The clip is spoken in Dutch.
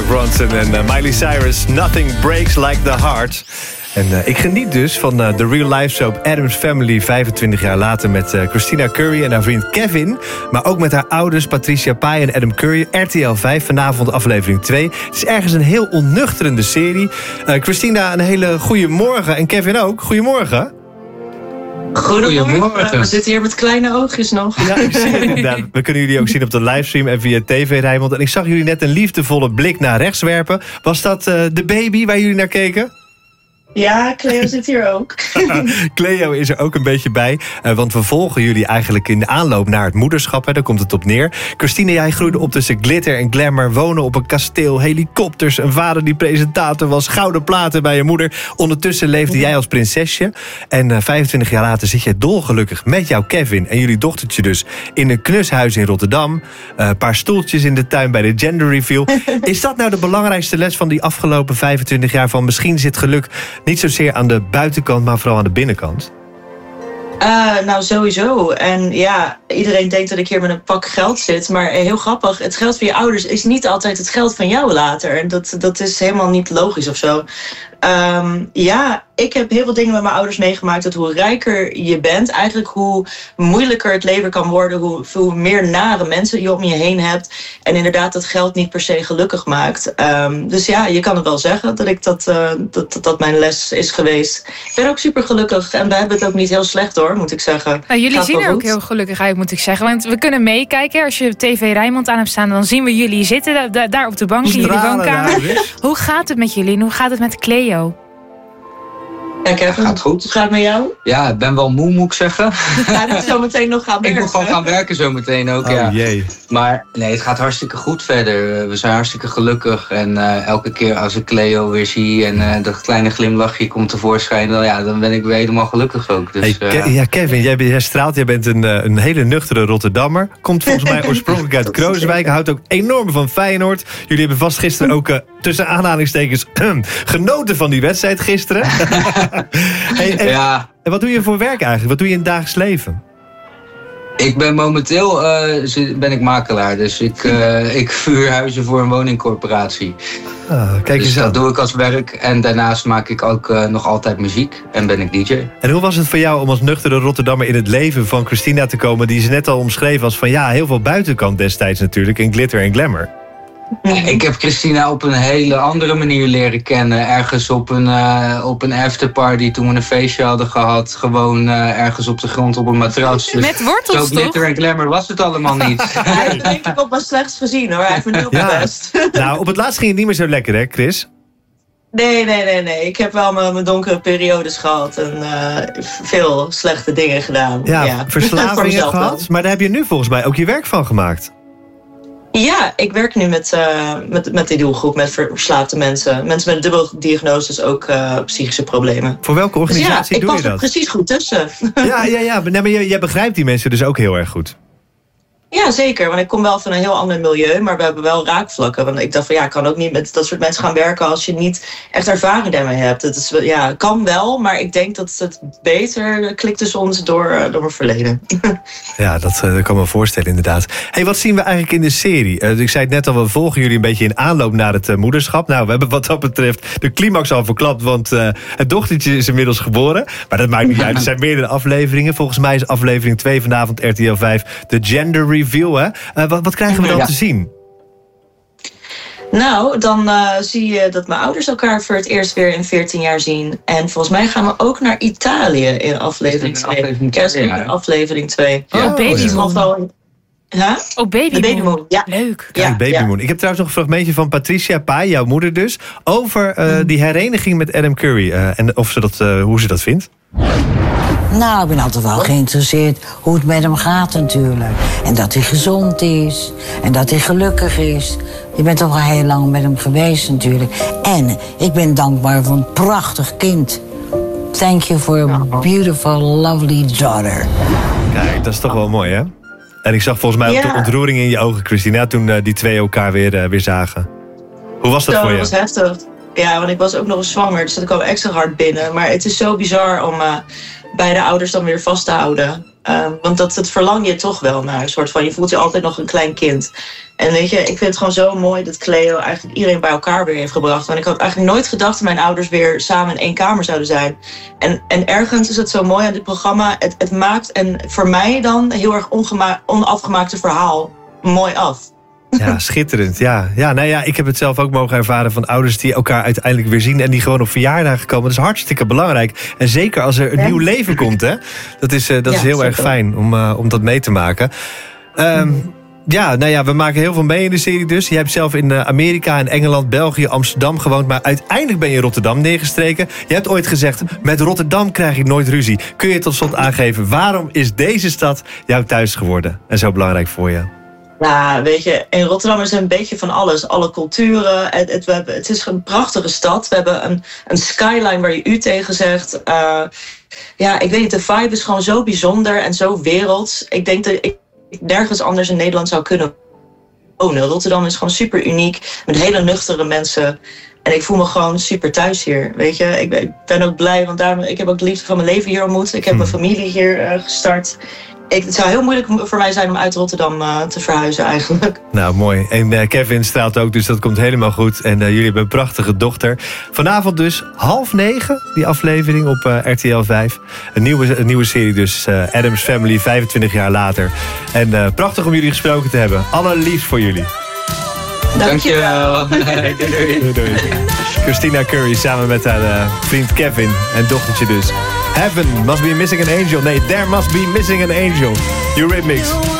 Mark Ronson en Miley Cyrus. Nothing breaks like the heart. En ik geniet dus van de real-life soap Addams Family 25 jaar later... met Christina Curry en haar vriend Kevin. Maar ook met haar ouders Patricia Pai en Adam Curry. RTL 5, vanavond aflevering 2. Het is ergens een heel onnuchterende serie. Christina, een hele goede morgen. En Kevin ook. Goedemorgen. Goedemorgen. We zitten hier met kleine oogjes nog. Ja, ik zie het inderdaad. We kunnen jullie ook zien op de livestream en via TV Rijnmond. En ik zag jullie net een liefdevolle blik naar rechts werpen. Was dat de baby waar jullie naar keken? Ja, Cleo zit hier ook. Cleo is er ook een beetje bij. Want we volgen jullie eigenlijk in de aanloop naar het moederschap. Hè, daar komt het op neer. Christine, jij groeide op tussen glitter en glamour. Wonen op een kasteel, helikopters. Een vader die presentator was. Gouden platen bij je moeder. Ondertussen leefde jij als prinsesje. En 25 jaar later zit jij dolgelukkig met jouw Kevin. En jullie dochtertje dus in een knushuis in Rotterdam. Een paar stoeltjes in de tuin bij de gender reveal. Is dat nou de belangrijkste les van die afgelopen 25 jaar? Van misschien zit geluk niet zozeer aan de buitenkant, maar vooral aan de binnenkant? Nou, sowieso. En ja, iedereen denkt dat ik hier met een pak geld zit. Maar heel grappig, het geld van je ouders is niet altijd het geld van jou later. En dat is helemaal niet logisch of zo. Ja, ik heb heel veel dingen met mijn ouders meegemaakt. Dat hoe rijker je bent, eigenlijk hoe moeilijker het leven kan worden. Hoe meer nare mensen je om je heen hebt. En inderdaad, dat geld niet per se gelukkig maakt. Dus ja, je kan het wel zeggen dat mijn les is geweest. Ik ben ook super gelukkig en we hebben het ook niet heel slecht hoor, moet ik zeggen. Nou, jullie zien er ook heel gelukkig uit, moet ik zeggen. Want we kunnen meekijken. Als je TV Rijnmond aan hebt staan, dan zien we jullie zitten daar op de bank in jullie woonkamer. Hoe gaat het met jullie en hoe gaat het met Cleo? Ja, Kevin, gaat goed. Hoe gaat het met jou? Ja, ik ben wel moe, moet ik zeggen. Ja, ik moet zo meteen nog gaan werken. Ik moet gewoon gaan werken zo meteen ook, oh, ja. Jee. Maar nee, het gaat hartstikke goed verder. We zijn hartstikke gelukkig. En elke keer als ik Cleo weer zie en dat kleine glimlachje komt tevoorschijn, dan ben ik weer helemaal gelukkig ook. Dus, ja, Kevin, jij straalt. Jij bent een hele nuchtere Rotterdammer. Komt volgens mij oorspronkelijk uit Krooswijk. Houdt ook enorm van Feyenoord. Jullie hebben vast gisteren ook tussen aanhalingstekens genoten van die wedstrijd gisteren. Ja. En wat doe je voor werk eigenlijk? Wat doe je in het dagelijks leven? Ik ben momenteel ben ik makelaar. Dus ik vuur huizen voor een woningcorporatie. Kijk dus eens dat aan. doe ik als werk. En daarnaast maak ik ook nog altijd muziek. En ben ik DJ. En hoe was het voor jou om als nuchtere Rotterdammer in het leven van Christina te komen, die ze net al omschreef als van ja, heel veel buitenkant destijds natuurlijk. En glitter en glamour. Ik heb Christina op een hele andere manier leren kennen. Ergens op een afterparty toen we een feestje hadden gehad. Gewoon ergens op de grond op een matras. Dus met wortels, zo glitter en glamour was het allemaal niet. Ja, dat denk ik op mijn slechts gezien hoor. Hij heeft me nu op mijn best. Nou, op het laatst ging het niet meer zo lekker hè, Chris? Nee. Ik heb wel mijn donkere periodes gehad. En veel slechte dingen gedaan. Ja, verslavingen gehad. Maar daar heb je nu volgens mij ook je werk van gemaakt. Ja, ik werk nu met die doelgroep, met verslaafde mensen. Mensen met dubbele diagnoses, ook psychische problemen. Voor welke organisatie dus doe je dat? Ik pas er precies goed tussen. Ja. Maar jij begrijpt die mensen dus ook heel erg goed. Ja, zeker. Want ik kom wel van een heel ander milieu, maar we hebben wel raakvlakken. Want ik dacht van ik kan ook niet met dat soort mensen gaan werken als je niet echt ervaring daarmee hebt. Het is, kan wel, maar ik denk dat het beter klikt tussen ons door mijn verleden. Ja, dat kan ik me voorstellen inderdaad. Hey, wat zien we eigenlijk in de serie? Ik zei het net al, we volgen jullie een beetje in aanloop naar het moederschap. Nou, we hebben wat dat betreft de climax al verklapt, want het dochtertje is inmiddels geboren. Maar dat maakt niet uit, er zijn meerdere afleveringen. Volgens mij is aflevering 2 vanavond RTL 5 de gender reveal, hè? Wat krijgen we dan te zien? Nou, dan zie je dat mijn ouders elkaar voor het eerst weer in 14 jaar zien. En volgens mij gaan we ook naar Italië in aflevering 2. Aflevering 2. Oh, Babymoon. Huh? Oh, Babymoon. Ja. Leuk. Kijk, Babymoon. Ik heb trouwens nog een fragmentje van Patricia Pai, jouw moeder dus, over die hereniging met Adam Curry. En hoe ze dat vindt. Nou, ik ben altijd wel geïnteresseerd hoe het met hem gaat natuurlijk. En dat hij gezond is. En dat hij gelukkig is. Je bent toch al heel lang met hem geweest natuurlijk. En ik ben dankbaar voor een prachtig kind. Thank you for a beautiful, lovely daughter. Kijk, dat is toch wel mooi, hè? En ik zag volgens mij ook de ontroering in je ogen, Christina, toen die twee elkaar weer zagen. Hoe was dat voor je? Dat was heftig. Ja, want ik was ook nog eens zwanger, dus dat kwam extra hard binnen. Maar het is zo bizar om beide ouders dan weer vast te houden. Want dat verlang je toch wel naar. Een soort van, je voelt je altijd nog een klein kind. En weet je, ik vind het gewoon zo mooi dat Cleo eigenlijk iedereen bij elkaar weer heeft gebracht. Want ik had eigenlijk nooit gedacht dat mijn ouders weer samen in één kamer zouden zijn. En ergens is het zo mooi aan dit programma. Het maakt, en voor mij dan, heel erg onafgemaakte verhaal mooi af. Ja, schitterend. Ja, nou ja, ik heb het zelf ook mogen ervaren van ouders die elkaar uiteindelijk weer zien en die gewoon op verjaardagen komen. Dat is hartstikke belangrijk. En zeker als er een nieuw leven komt, hè. Dat is heel erg fijn om dat mee te maken. Ja, nou ja, we maken heel veel mee in de serie dus. Je hebt zelf in Amerika, in Engeland, België, Amsterdam gewoond. Maar uiteindelijk ben je in Rotterdam neergestreken. Je hebt ooit gezegd, met Rotterdam krijg ik nooit ruzie. Kun je tot slot aangeven, waarom is deze stad jouw thuis geworden? En zo belangrijk voor je? Ja, weet je, in Rotterdam is er een beetje van alles. Alle culturen. Het is een prachtige stad. We hebben een skyline waar je u tegen zegt. Ja, ik weet niet, de vibe is gewoon zo bijzonder en zo werelds. Ik denk dat ik nergens anders in Nederland zou kunnen wonen. Rotterdam is gewoon super uniek. Met hele nuchtere mensen. En ik voel me gewoon super thuis hier. Weet je, ik ben ook blij, want ik heb ook de liefde van mijn leven hier ontmoet. Ik heb mijn familie hier gestart. Het zou heel moeilijk voor mij zijn om uit Rotterdam te verhuizen eigenlijk. Nou, mooi. En Kevin straalt ook, dus dat komt helemaal goed. En jullie hebben een prachtige dochter. Vanavond dus 20:30, die aflevering op RTL 5. Een nieuwe serie dus, Addams Family, 25 jaar later. En prachtig om jullie gesproken te hebben. Allerliefst voor jullie. Dankjewel. Doei. Christina Curry samen met haar vriend Kevin en dochtertje dus. Heaven must be missing an angel. Nee, there must be missing an angel. Eurythmics.